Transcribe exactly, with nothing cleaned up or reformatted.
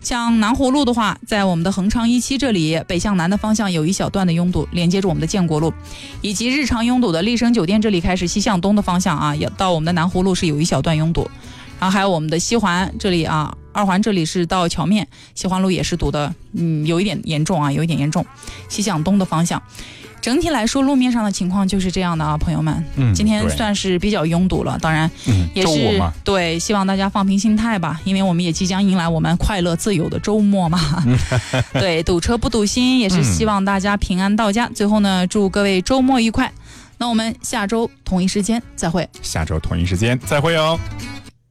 像南湖路的话，在我们的恒昌一期这里，北向南的方向有一小段的拥堵，连接着我们的建国路，以及日常拥堵的丽笙酒店这里开始西向东的方向啊，也到我们的南湖路是有一小段拥堵。然后还有我们的西环这里啊，二环这里是到桥面，西环路也是堵的，嗯，有一点严重啊，有一点严重，西向东的方向。整体来说，路面上的情况就是这样的啊，朋友们。嗯，今天算是比较拥堵了，当然也是、嗯、对，希望大家放平心态吧，因为我们也即将迎来我们快乐自由的周末嘛。对，堵车不堵心，也是希望大家平安到家。嗯、最后呢，祝各位周末愉快。那我们下周同一时间再会。 下周同一时间再会哦。